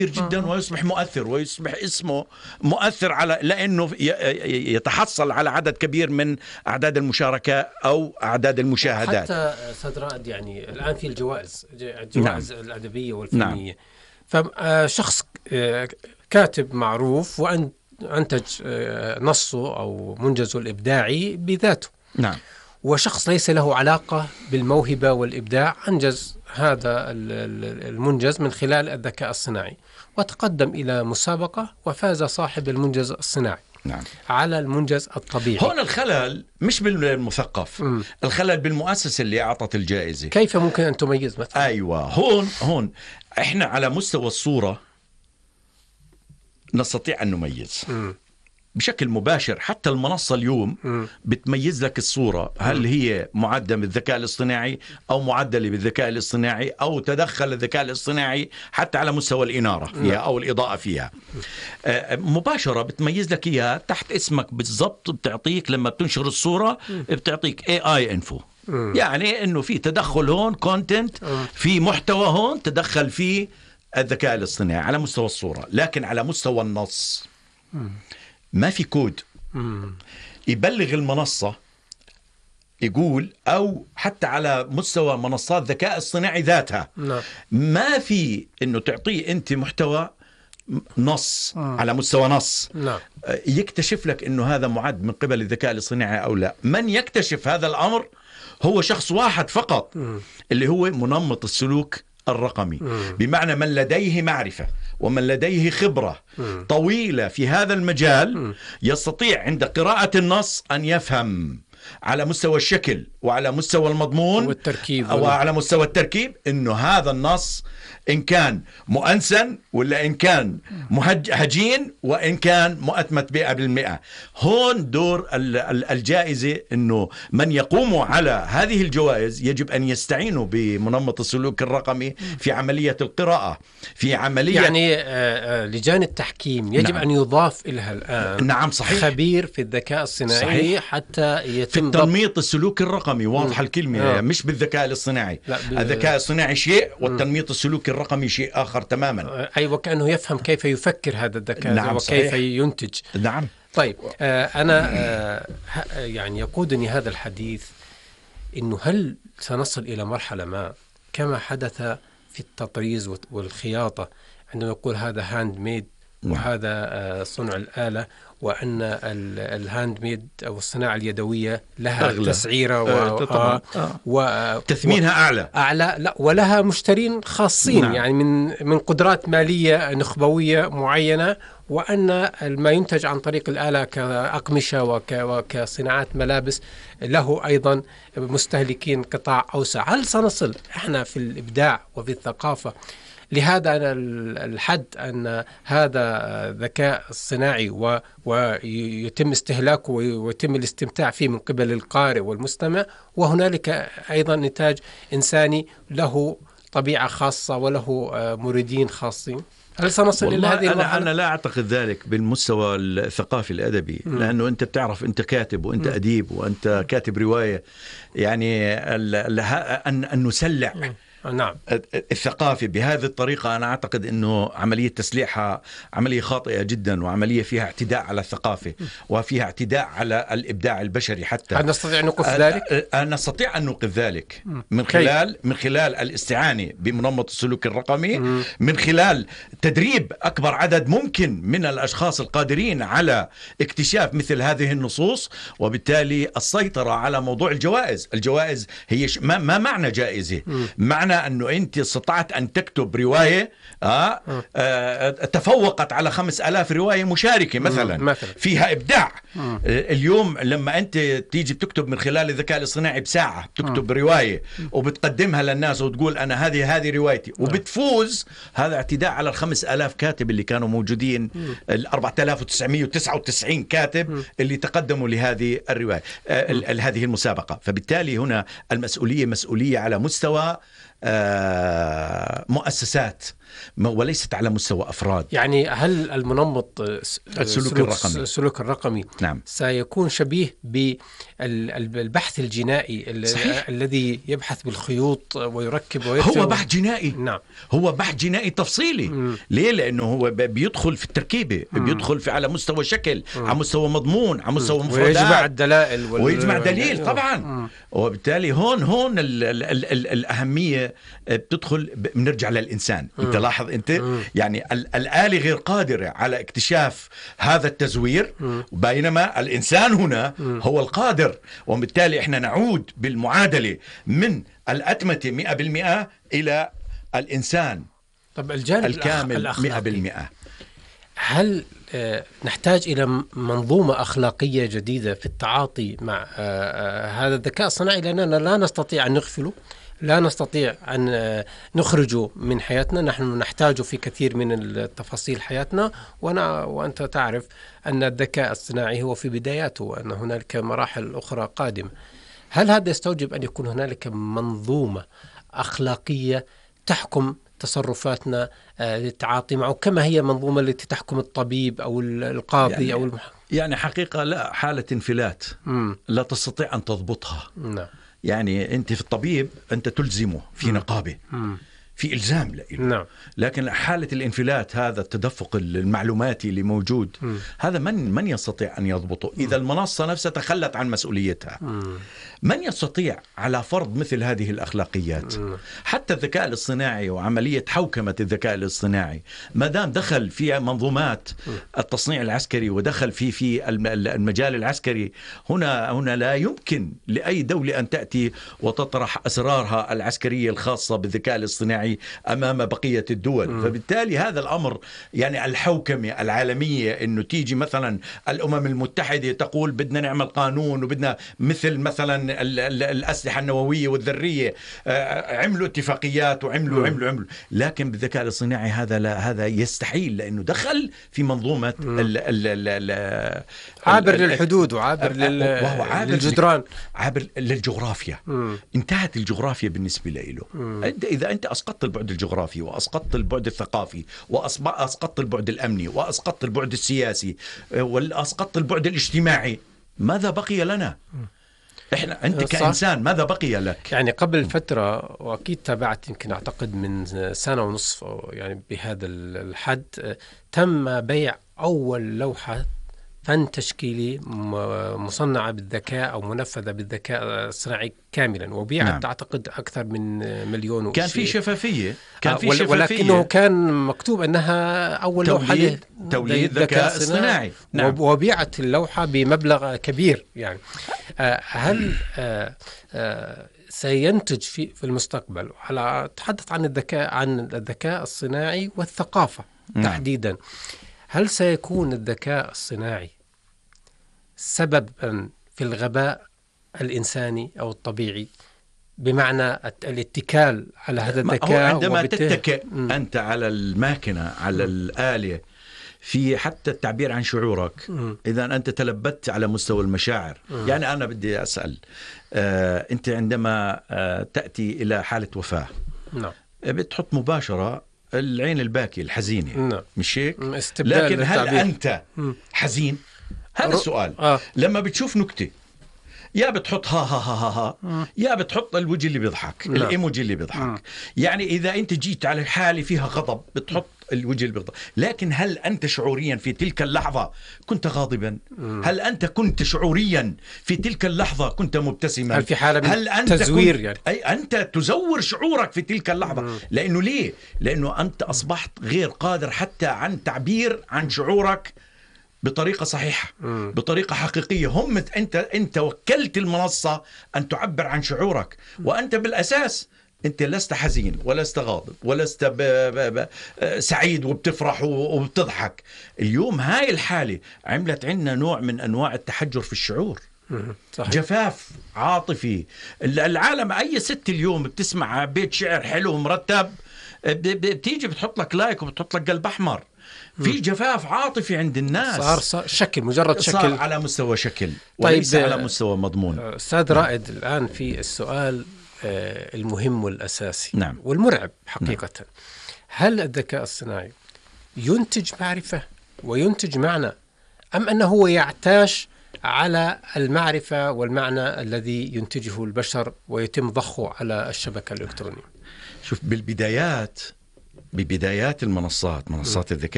جدا ويصبح مؤثر، ويصبح اسمه مؤثر على لأنه يتحصل على عدد كبير من أعداد المشاركة أو أعداد المشاهدات. حتى أستاذ رائد يعني الآن في الجوائز نعم. الأدبية والفنية. نعم. فشخص كاتب معروف وأنتج نصه أو منجزه الإبداعي بذاته. نعم. وشخص ليس له علاقة بالموهبة والإبداع أنجز هذا المنجز من خلال الذكاء الصناعي، وتقدم إلى مسابقة وفاز صاحب المنجز الصناعي. نعم. على المنجز الطبيعي. هون الخلل مش بالمثقف، الخلل بالمؤسسة اللي أعطت الجائزة. كيف ممكن أن تميز مثلا؟ أيوة، هون إحنا على مستوى الصورة نستطيع أن نميز بشكل مباشر. حتى المنصة اليوم بتميز لك الصورة، هل هي معدة بالذكاء الاصطناعي أو معدلة بالذكاء الاصطناعي أو تدخل الذكاء الاصطناعي حتى على مستوى الإنارة فيها أو الإضاءة فيها. مباشرة بتميز لك إياها تحت اسمك بالضبط. بتعطيك لما بتنشر الصورة بتعطيك AI info، يعني إنه في تدخل هون كونتنت، في محتوى هون تدخل فيه الذكاء الاصطناعي على مستوى الصورة. لكن على مستوى النص ما في كود يبلغ المنصة يقول، أو حتى على مستوى منصات ذكاء اصطناعي ذاتها ما في إنه تعطيه أنت محتوى نص على مستوى نص يكتشف لك إنه هذا معد من قبل الذكاء الاصطناعي أو لا. من يكتشف هذا الأمر هو شخص واحد فقط، اللي هو منمط السلوك الرقمي. بمعنى من لديه معرفة ومن لديه خبرة طويلة في هذا المجال يستطيع عند قراءة النص أن يفهم على مستوى الشكل وعلى مستوى المضمون والتركيب وعلى مستوى التركيب إنه هذا النص إن كان مؤنسا ولا إن كان هجين وإن كان مؤتمت 100%. هون دور الجائزة، إنه من يقوموا على هذه الجوائز يجب أن يستعينوا بمنمط السلوك الرقمي في عملية القراءة، في عملية يعني لجان التحكيم يجب أن يضاف إلها الآن. نعم صحيح. خبير في الذكاء الصناعي صحيح. حتى يتم في التنميط السلوك الرقمي. واضحة الكلمة مش بالذكاء الاصطناعي. الذكاء الاصطناعي شيء والتنميط السلوكي الرقمي شيء آخر تماما. أيوة، كأنه يفهم كيف يفكر هذا الذكاء. نعم وكيف صحيح. ينتج. نعم. طيب أنا يعني يقودني هذا الحديث إنه هل سنصل إلى مرحلة ما كما حدث في التطريز والخياطة، عندما يقول هذا هاند ميد وهذا صنع الآلة، وأن الهاند ميد أو الصناعة اليدوية لها أغلى. تسعيرة وتثمينها أعلى لا، ولها مشترين خاصين. نعم. يعني من قدرات مالية نخبوية معينة، وأن ما ينتج عن طريق الآلة كأقمشة وكصناعات ملابس له أيضا مستهلكين قطاع أوسع. هل سنصل إحنا في الإبداع وفي الثقافة لهذا الحد أن هذا الذكاء الصناعي ويتم استهلاكه ويتم الاستمتاع فيه من قبل القارئ والمستمع، وهنالك أيضا نتاج إنساني له طبيعة خاصة وله مريدين خاصين؟ هل سنصل إلى هذه المرحلة؟ أنا لا أعتقد ذلك بالمستوى الثقافي الأدبي، لأنه أنت بتعرف أنت كاتب وأنت أديب وأنت كاتب رواية، يعني أن نسلع نعم. الثقافة بهذه الطريقة أنا أعتقد أنه عملية تسليحها عملية خاطئة جدا، وعملية فيها اعتداء على الثقافة وفيها اعتداء على الإبداع البشري. حتى هل نستطيع أن نوقف ذلك؟ نستطيع أن نوقف ذلك من خلال الاستعانة بمنمط السلوك الرقمي، من خلال تدريب أكبر عدد ممكن من الأشخاص القادرين على اكتشاف مثل هذه النصوص، وبالتالي السيطرة على موضوع الجوائز. الجوائز هي ما معنى جائزة؟ معنى أنه أنت استطعت أن تكتب رواية تفوقت على 5000 رواية مشاركة مثلا فيها إبداع. اليوم لما أنت تيجي بتكتب من خلال الذكاء الاصطناعي بساعة بتكتب رواية وبتقدمها للناس وتقول أنا هذه روايتي وبتفوز، هذا اعتداء على 5000 كاتب اللي كانوا موجودين، 4999 كاتب اللي تقدموا لهذه الرواية هذه المسابقة. فبالتالي هنا المسؤولية مسؤولية على مستوى مؤسسات وليست على مستوى أفراد. يعني هل المنمط السلوك الرقمي نعم. سيكون شبيه بالبحث الجنائي صحيح. الذي يبحث بالخيوط ويركب ويكتب؟ هو بحث جنائي. نعم. هو بحث جنائي تفصيلي. ليه؟ لأنه هو بيدخل في التركيبة، بيدخل في على مستوى شكل، على مستوى مضمون، على مستوى مفردات، ويجمع الدلائل ويجمع دليل طبعا. وبالتالي هون الأهمية بتدخل، بنرجع للإنسان. انت لاحظ انت يعني الآلة غير قادرة على اكتشاف هذا التزوير، بينما الإنسان هنا هو القادر. وبالتالي احنا نعود بالمعادلة من الأتمتة 100% إلى الإنسان طب الجانب الكامل 100%. هل نحتاج إلى منظومة أخلاقية جديدة في التعاطي مع هذا الذكاء الصناعي؟ لأننا لا نستطيع أن نغفله، لا نستطيع أن نخرجه من حياتنا. نحن نحتاجه في كثير من التفاصيل حياتنا، وأنت تعرف أن الذكاء الصناعي هو في بداياته وأن هنالك مراحل أخرى قادمة. هل هذا يستوجب أن يكون هنالك منظومة أخلاقية تحكم تصرفاتنا للتعاطي معه، كما هي منظومة التي تحكم الطبيب أو القاضي أو يعني حقيقة لا، حالة انفلات لا تستطيع أن تضبطها. نعم. يعني أنت في الطبيب أنت تلزمه في نقابة، في إلزام له. نعم. لكن حالة الانفلات، هذا التدفق المعلوماتي اللي موجود، هذا من يستطيع أن يضبطه؟ إذا المنصة نفسها تخلت عن مسؤوليتها، من يستطيع على فرض مثل هذه الأخلاقيات؟ حتى الذكاء الاصطناعي وعملية حوكمة الذكاء الاصطناعي ما دام دخل في منظومات التصنيع العسكري ودخل في المجال العسكري، هنا لا يمكن لأي دولة أن تأتي وتطرح أسرارها العسكرية الخاصة بالذكاء الاصطناعي أمام بقية الدول. فبالتالي هذا الأمر، يعني الحوكمة العالمية، إنه تيجي مثلا الأمم المتحدة تقول بدنا نعمل قانون وبدنا مثلا الأسلحة النووية والذرية، عملوا اتفاقيات وعملوا لكن بالذكاء الاصطناعي هذا يستحيل، لأنه دخل في منظومة عابر للحدود وعابر للجدران، عابر للجغرافيا. انتهت الجغرافيا بالنسبة له. إذا أنت أسقطت البعد الجغرافي وأسقطت البعد الثقافي وأسقطت البعد الأمني وأسقطت البعد السياسي وأسقطت البعد الاجتماعي، ماذا بقي لنا؟ أنت كإنسان ماذا بقي لك؟ يعني قبل فترة، وأكيد تابعت، يمكن أعتقد من سنة ونصف يعني بهذا الحد، تم بيع أول لوحة فن تشكيلي مصنعة بالذكاء أو منفذة بالذكاء الصناعي كاملا، وبيعت نعم. أعتقد أكثر من مليون. كان في شفافية، ولكنه كان مكتوب أنها أول لوحة توليد ذكاء اصطناعي. نعم. وبيعت اللوحة بمبلغ كبير. يعني هل سينتج في المستقبل، على تحدث عن الذكاء الصناعي والثقافة نعم. تحديدا، هل سيكون الذكاء الصناعي سببا في الغباء الإنساني أو الطبيعي، بمعنى الاتكال على هذا الذكاء؟ عندما تتكئ أنت على الماكنة، على الآلة، في حتى التعبير عن شعورك، إذا أنت تلبت على مستوى المشاعر. يعني أنا بدي أسأل، أنت عندما تأتي إلى حالة وفاة نعم. بتحط مباشرة العين الباكية الحزينة نعم. مش هيك؟ لكن هل أنت حزين؟ هذا السؤال. لما بتشوف نكتة، يا بتحط ها ها ها ها ها، يا بتحط الوجه اللي بيضحك، الإيموجي اللي بيضحك. يعني إذا أنت جيت على حالة فيها غضب بتحط الوجه اللي بيضحك. لكن هل أنت شعوريا في تلك اللحظة كنت غاضبا؟ هل أنت كنت شعوريا في تلك اللحظة كنت مبتسما؟ هل في حالة من تزوير؟ يعني أي أنت تزور شعورك في تلك اللحظة. لأنه ليه؟ لأنه أنت أصبحت غير قادر حتى عن تعبير عن شعورك بطريقة صحيحة، بطريقة حقيقية. أنت وكلت المنصة أن تعبر عن شعورك، وأنت بالأساس أنت لست حزين ولست غاضب ولست سعيد وبتفرح وبتضحك. اليوم هاي الحالة عملت عنا نوع من أنواع التحجر في الشعور. صحيح. جفاف عاطفي. العالم، أي ست اليوم بتسمع بيت شعر حلو مرتب بتيجي بتحط لك لايك وبتحط لك قلب أحمر. في جفاف عاطفي عند الناس، صار شكل، مجرد شكل، صار على مستوى شكل وليس على مستوى مضمون. أستاذ رائد، الآن في السؤال المهم والأساسي نعم. والمرعب حقيقة. نعم. هل الذكاء الصناعي ينتج معرفة وينتج معنى، أم أنه هو يعتاش على المعرفة والمعنى الذي ينتجه البشر ويتم ضخه على الشبكة الإلكترونية؟ شوف، ببدايات المنصات الذكاء